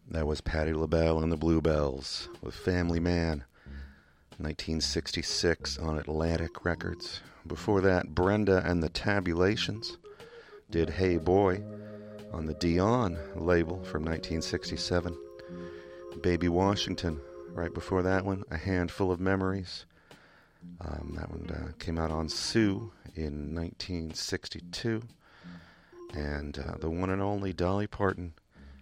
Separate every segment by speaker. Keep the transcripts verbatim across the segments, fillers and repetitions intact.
Speaker 1: That was Patti LaBelle and the Bluebells with Family Man, nineteen sixty-six on Atlantic Records. Before that, Brenda and the Tabulations did Hey Boy on the Dion label from nineteen sixty-seven. Baby Washington, right before that one, A Handful of Memories. Um, that one uh, came out on Sue in nineteen sixty-two. And uh, the one and only Dolly Parton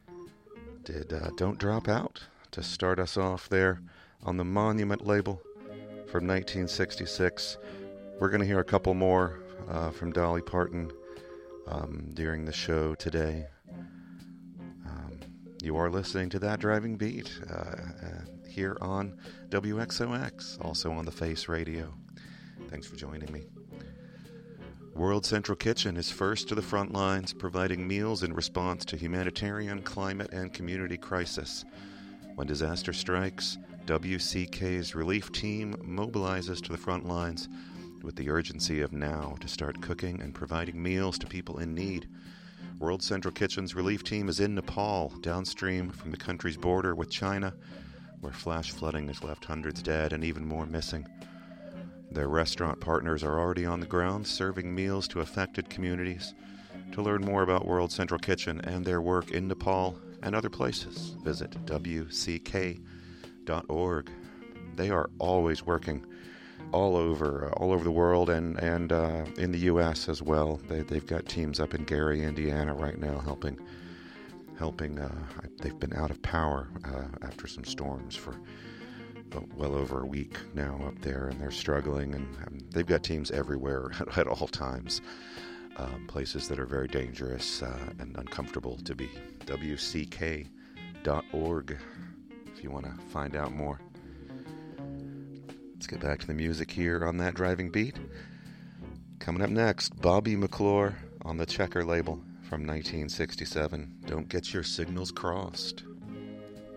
Speaker 1: did uh, Don't Drop Out to start us off there on the Monument label from nineteen sixty-six. We're going to hear a couple more uh, from Dolly Parton um, during the show today. Um, you are listening to That Driving Beat uh, uh, here on W X O X, also on the Face Radio. Thanks for joining me. World Central Kitchen is first to the front lines, providing meals in response to humanitarian, climate, and community crisis. When disaster strikes, W C K's relief team mobilizes to the front lines with the urgency of now to start cooking and providing meals to people in need. World Central Kitchen's relief team is in Nepal, downstream from the country's border with China, where flash flooding has left hundreds dead and even more missing. Their restaurant partners are already on the ground serving meals to affected communities. To learn more about World Central Kitchen and their work in Nepal and other places, visit W C K dot org. They are always working all over, uh, all over the world and, and uh, in the U S as well. They, they've got teams up in Gary, Indiana right now helping. helping. Uh, they've been out of power uh, after some storms for well over a week now up there, and they're struggling, and um, they've got teams everywhere at, at all times, um, places that are very dangerous uh, and uncomfortable to be. W C K dot org if you want to find out more. Let's get back to the music here on That Driving Beat. Coming up next, Bobby McClure on the Checker label from nineteen sixty-seven. Don't Get Your Signals Crossed.